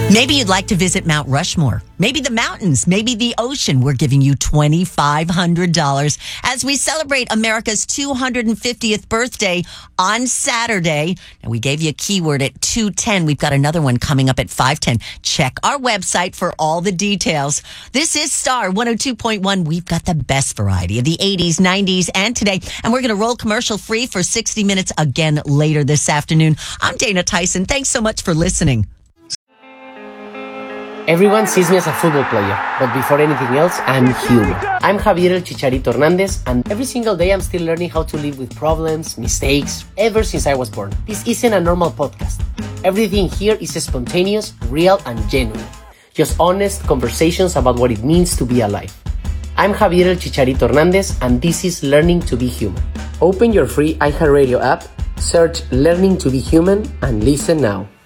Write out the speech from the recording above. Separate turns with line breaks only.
Maybe you'd like to visit Mount Rushmore, maybe the mountains, maybe the ocean. We're giving you $2,500 as we celebrate America's 250th birthday on Saturday. And we gave you a keyword at 2:10. We've got another one coming up at 5:10. Check our website for all the details. This is Star 102.1. We've got the best variety of the 80s, 90s, and today. And we're going to roll commercial free for 60 minutes again later this afternoon. I'm Dana Tyson. Thanks so much for listening.
Everyone sees me as a football player, but before anything else, I'm human. I'm Javier El Chicharito Hernandez, and every single day I'm still learning how to live with problems, mistakes, ever since I was born. This isn't a normal podcast. Everything here is spontaneous, real, and genuine. Just honest conversations about what it means to be alive. I'm Javier El Chicharito Hernandez, and this is Learning to Be Human. Open your free iHeartRadio app, search Learning to Be Human, and listen now.